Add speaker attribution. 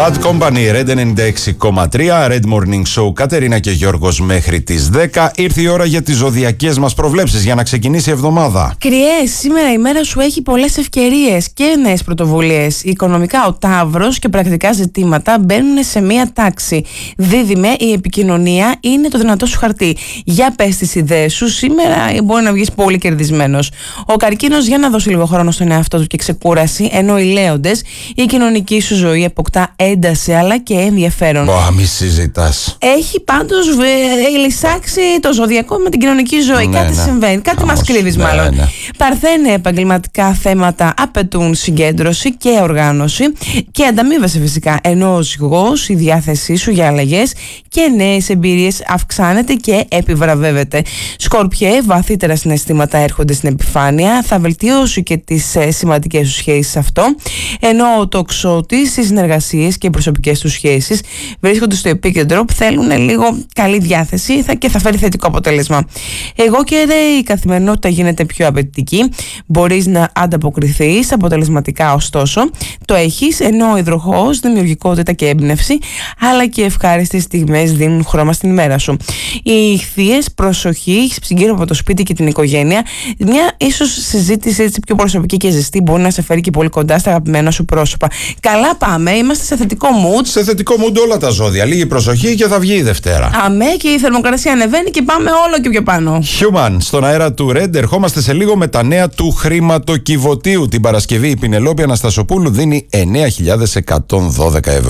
Speaker 1: Bad Company, Red 96,3, Red Morning Show, Κατερίνα και Γιώργος μέχρι τις 10. Ήρθε η ώρα για τις ζωδιακές μας προβλέψεις για να ξεκινήσει η εβδομάδα.
Speaker 2: Κριές, σήμερα η μέρα σου έχει πολλές ευκαιρίες και νέες πρωτοβουλίες. Οικονομικά, ο Ταύρος και πρακτικά ζητήματα μπαίνουν σε μία τάξη. Δίδυμε, η επικοινωνία είναι το δυνατό σου χαρτί. Για πες τις ιδέες σου, σήμερα μπορεί να βγεις πολύ κερδισμένος. Ο Καρκίνος, για να δώσει λίγο χρόνο στον εαυτό του και ξεκούραση, ενώ οι Λέοντες, η κοινωνική σου ζωή αποκτά ένταση αλλά και ενδιαφέρον.
Speaker 1: Μη συζητάς.
Speaker 2: Έχει πάντως λυσάξει το ζωδιακό με την κοινωνική ζωή. Κάτι συμβαίνει, κάτι μας κρύβεις μάλλον. Παρθένε, επαγγελματικά θέματα απαιτούν συγκέντρωση και οργάνωση και ανταμείβεσαι φυσικά. Ενώ ο Ζυγός, η διάθεσή σου για αλλαγές και νέες εμπειρίες αυξάνεται και επιβραβεύεται. Σκορπιέ, βαθύτερα συναισθήματα έρχονται στην επιφάνεια, θα βελτιώσει και τις σημαντικές σου σχέσεις αυτό. Ενώ ο Τοξότης, οι συνεργασίες και οι προσωπικές του σχέσεις βρίσκονται στο επίκεντρο, που θέλουν λίγο καλή διάθεση και θα φέρει θετικό αποτέλεσμα. Εγώ και η καθημερινότητα γίνεται πιο απαιτητική. Μπορείς να ανταποκριθείς αποτελεσματικά, ωστόσο το έχεις. Ενώ ο Υδροχόος, δημιουργικότητα και έμπνευση αλλά και ευχάριστες στιγμές δίνουν χρώμα στην ημέρα σου. Οι Ιχθύες, προσοχή γύρω από το σπίτι και την οικογένεια. Μια ίσως συζήτηση έτσι πιο προσωπική και ζεστή μπορεί να σε φέρει και πολύ κοντά στα αγαπημένα σου πρόσωπα. Καλά πάμε, είμαστε σε θετικό mood.
Speaker 1: Σε θετικό mood όλα τα ζώδια. Λίγη προσοχή και θα βγει η Δευτέρα.
Speaker 2: Αμέ, και η θερμοκρασία ανεβαίνει και πάμε όλο και πιο πάνω.
Speaker 1: Human, στον αέρα του Red, ερχόμαστε σε λίγο με τα νέα του χρηματοκιβωτίου. Την Παρασκευή η Πινελόπη Αναστασοπούλου δίνει 9.112 ευρώ.